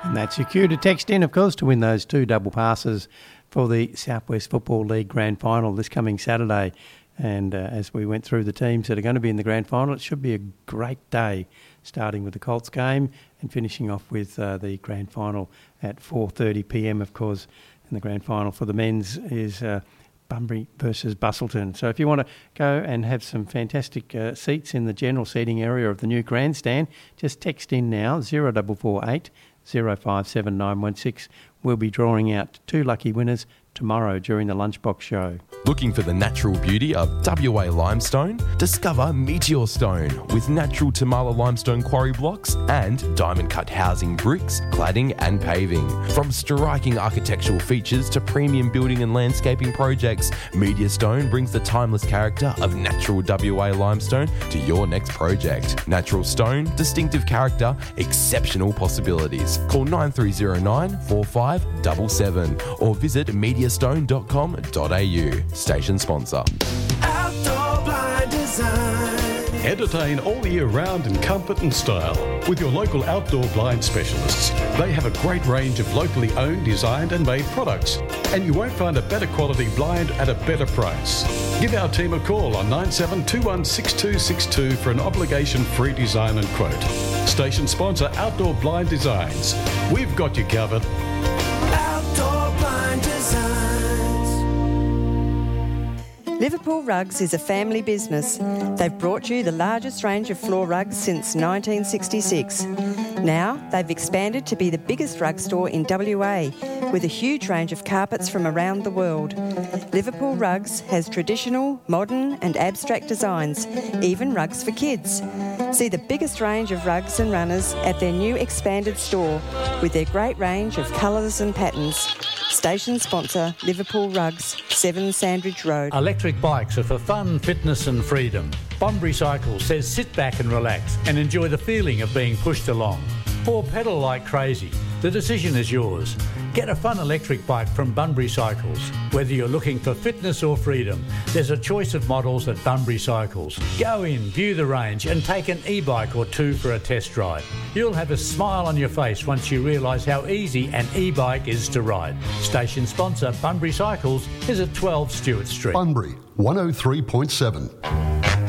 And that's your cue to text in, of course, to win those 2 double passes for the Southwest Football League Grand Final this coming Saturday. And as we went through the teams that are going to be in the Grand Final, it should be a great day, starting with the Colts game and finishing off with the Grand Final at 4:30pm, of course. And the Grand Final for the men's is Bunbury versus Busselton. So if you want to go and have some fantastic seats in the general seating area of the new grandstand, just text in now, 0448 057 916. We'll be drawing out 2 lucky winners tomorrow during the Lunchbox Show. Looking for the natural beauty of WA limestone? Discover Meteor Stone with natural Tamala limestone quarry blocks and diamond-cut housing bricks, cladding and paving. From striking architectural features to premium building and landscaping projects, Meteor Stone brings the timeless character of natural WA limestone to your next project. Natural stone, distinctive character, exceptional possibilities. Call 9309 4577 or visit meteorstone.com.au. Station sponsor. Outdoor Blind Design. Entertain all year round in comfort and style with your local outdoor blind specialists. They have a great range of locally owned, designed and made products, and you won't find a better quality blind at a better price. Give our team a call on 97216262 for an obligation-free design and quote. Station sponsor Outdoor Blind Designs. We've got you covered. Outdoor Blind Designs. Liverpool Rugs is a family business. They've brought you the largest range of floor rugs since 1966. Now, they've expanded to be the biggest rug store in WA, with a huge range of carpets from around the world. Liverpool Rugs has traditional, modern and abstract designs, even rugs for kids. See the biggest range of rugs and runners at their new expanded store, with their great range of colours and patterns. Station sponsor, Liverpool Rugs, 7 Sandridge Road. Electric bikes are for fun, fitness and freedom. Bunbury Cycles says sit back and relax and enjoy the feeling of being pushed along. Or pedal like crazy. The decision is yours. Get a fun electric bike from Bunbury Cycles. Whether you're looking for fitness or freedom, there's a choice of models at Bunbury Cycles. Go in, view the range and take an e-bike or 2 for a test drive. You'll have a smile on your face once you realise how easy an e-bike is to ride. Station sponsor Bunbury Cycles is at 12 Stewart Street. Bunbury 103.7.